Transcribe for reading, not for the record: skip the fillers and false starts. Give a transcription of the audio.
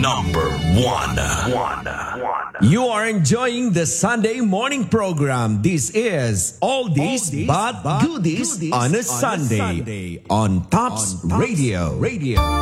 number one. You are enjoying the Sunday morning program. This is Oldies but Goodies on a Sunday on Tops Radio.